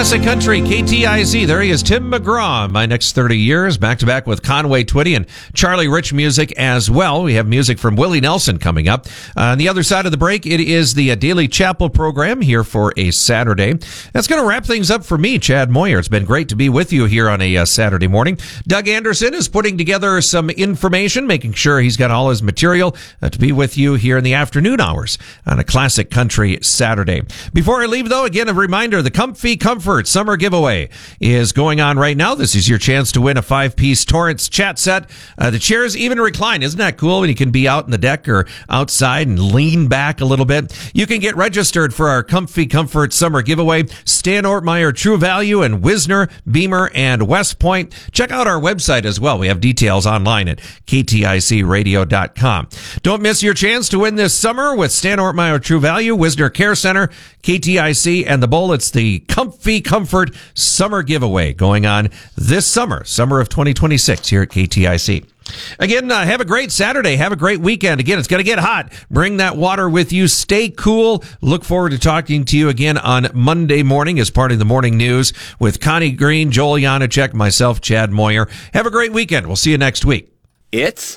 Classic Country, KTIZ. There he is, Tim McGraw. My next 30 years, back-to-back with Conway Twitty and Charlie Rich music as well. We have music from Willie Nelson coming up. On the other side of the break, it is the Daily Chapel program here for a Saturday. That's going to wrap things up for me, Chad Moyer. It's been great to be with you here on a Saturday morning. Doug Anderson is putting together some information, making sure he's got all his material to be with you here in the afternoon hours on a Classic Country Saturday. Before I leave, though, again, a reminder, the Comfy Comfort Summer Giveaway is going on right now. This is your chance to win a 5-piece Torrance chat set. The chairs even recline. Isn't that cool when you can be out in the deck or outside and lean back a little bit? You can get registered for our Comfy Comfort Summer Giveaway. Stan Ortmeyer, True Value, and Wisner, Beamer, and West Point. Check out our website as well. We have details online at kticradio.com. Don't miss your chance to win this summer with Stan Ortmeyer, True Value, Wisner Care Center, KTIC, and the Bowl. It's the Comfy Comfort Summer Giveaway going on this summer of 2026 here at KTIC. Again, have a great Saturday. Have a great weekend. Again, it's going to get hot. Bring that water with you. Stay cool. Look forward to talking to you again on Monday morning as part of the morning news with Connie Green, Joel Janacek, myself, Chad Moyer. Have a great weekend. We'll see you next week. It's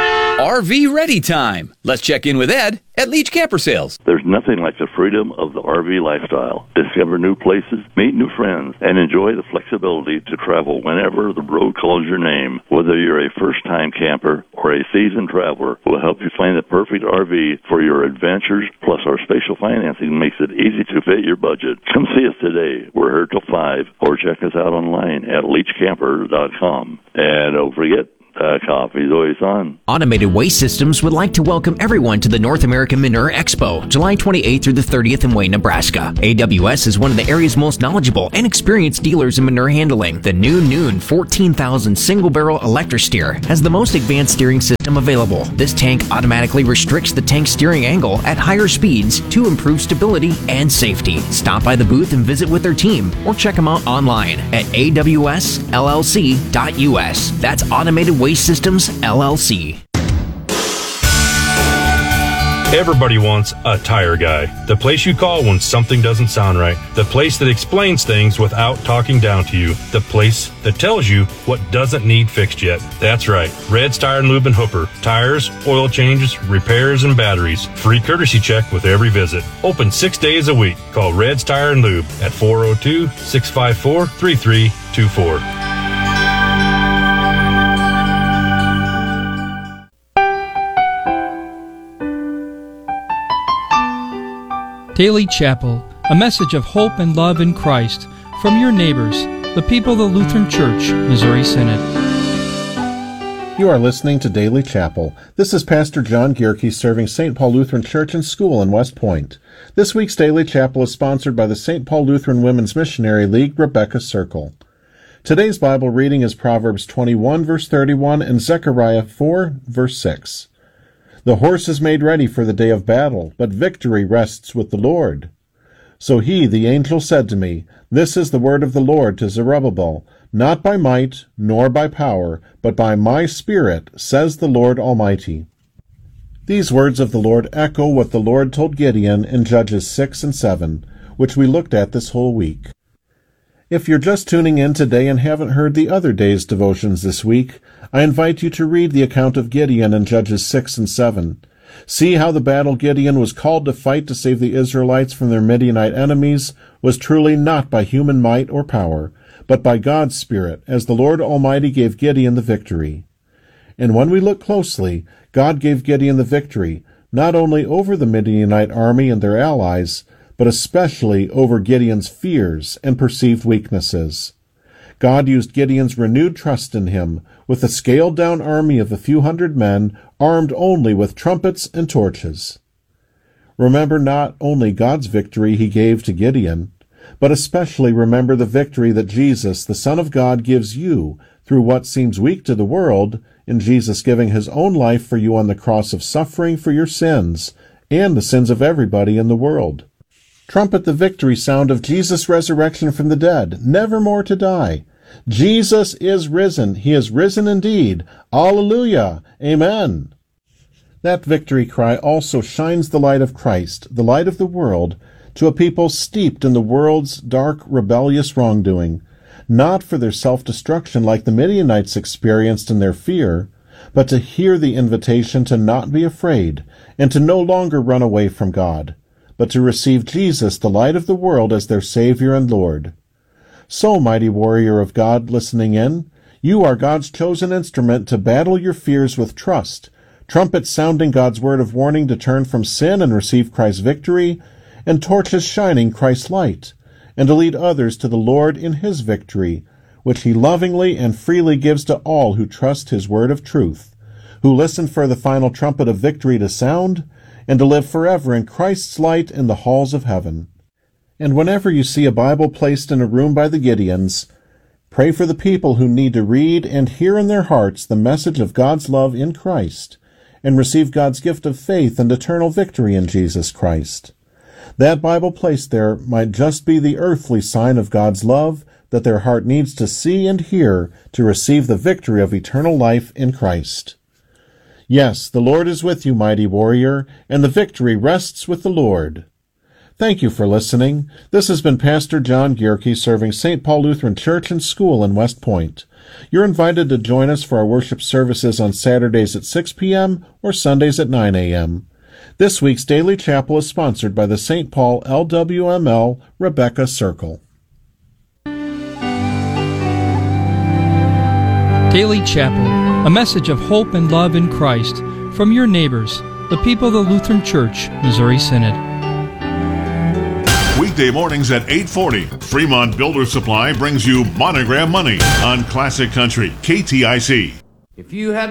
RV Ready time. Let's check in with Ed at Leach Camper Sales. There's nothing like the freedom of the RV lifestyle. Discover new places, meet new friends, and enjoy the flexibility to travel whenever the road calls your name. Whether you're a first-time camper or a seasoned traveler, we'll help you find the perfect RV for your adventures, plus our special financing makes it easy to fit your budget. Come see us today. We're here till 5, or check us out online at leachcamper.com. And don't forget, coffee's always on. Automated Waste Systems would like to welcome everyone to the North American Manure Expo, July 28th through the 30th in Wayne, Nebraska. AWS is one of the area's most knowledgeable and experienced dealers in manure handling. The new Noon 14,000 single-barrel electric steer has the most advanced steering system available. This tank automatically restricts the tank's steering angle at higher speeds to improve stability and safety. Stop by the booth and visit with their team, or check them out online at awsllc.us. That's Automated Waste Systems, LLC. Everybody wants a tire guy. The place you call when something doesn't sound right. The place that explains things without talking down to you. The place that tells you what doesn't need fixed yet. That's right. Red's Tire and Lube in Hooper. Tires, oil changes, repairs, and batteries. Free courtesy check with every visit. Open 6 days a week. Call Red's Tire and Lube at 402-654-3324. Daily Chapel, a message of hope and love in Christ from your neighbors, the people of the Lutheran Church, Missouri Synod. You are listening to Daily Chapel. This is Pastor John Gierke serving St. Paul Lutheran Church and School in West Point. This week's Daily Chapel is sponsored by the St. Paul Lutheran Women's Missionary League Rebecca Circle. Today's Bible reading is Proverbs 21, verse 31, and Zechariah 4, verse 6. The horse is made ready for the day of battle, but victory rests with the Lord. So he, the angel, said to me, This is the word of the Lord to Zerubbabel, not by might, nor by power, but by my Spirit, says the Lord Almighty. These words of the Lord echo what the Lord told Gideon in Judges 6 and 7, which we looked at this whole week. If you're just tuning in today and haven't heard the other day's devotions this week, I invite you to read the account of Gideon in Judges 6 and 7. See how the battle Gideon was called to fight to save the Israelites from their Midianite enemies was truly not by human might or power, but by God's Spirit, as the Lord Almighty gave Gideon the victory. And when we look closely, God gave Gideon the victory, not only over the Midianite army and their allies, but especially over Gideon's fears and perceived weaknesses. God used Gideon's renewed trust in him, with a scaled-down army of a few hundred men, armed only with trumpets and torches. Remember not only God's victory he gave to Gideon, but especially remember the victory that Jesus, the Son of God, gives you through what seems weak to the world, in Jesus giving his own life for you on the cross of suffering for your sins and the sins of everybody in the world. Trumpet the victory sound of Jesus' resurrection from the dead, never more to die. Jesus is risen. He is risen indeed. Alleluia. Amen. That victory cry also shines the light of Christ, the light of the world, to a people steeped in the world's dark, rebellious wrongdoing, not for their self-destruction like the Midianites experienced in their fear, but to hear the invitation to not be afraid and to no longer run away from God, but to receive Jesus, the light of the world, as their Savior and Lord. So, mighty warrior of God listening in, you are God's chosen instrument to battle your fears with trust, trumpets sounding God's word of warning to turn from sin and receive Christ's victory, and torches shining Christ's light, and to lead others to the Lord in His victory, which He lovingly and freely gives to all who trust His word of truth, who listen for the final trumpet of victory to sound, and to live forever in Christ's light in the halls of heaven. And whenever you see a Bible placed in a room by the Gideons, pray for the people who need to read and hear in their hearts the message of God's love in Christ, and receive God's gift of faith and eternal victory in Jesus Christ. That Bible placed there might just be the earthly sign of God's love that their heart needs to see and hear to receive the victory of eternal life in Christ. Yes, the Lord is with you, mighty warrior, and the victory rests with the Lord. Thank you for listening. This has been Pastor John Gierke serving St. Paul Lutheran Church and School in West Point. You're invited to join us for our worship services on Saturdays at 6 p.m. or Sundays at 9 a.m. This week's Daily Chapel is sponsored by the St. Paul LWML Rebecca Circle. Daily Chapel, a message of hope and love in Christ from your neighbors, the people of the Lutheran Church, Missouri Synod. Weekday mornings at 8:40, Fremont Builder Supply brings you Monogram Money on Classic Country, KTIC. If you had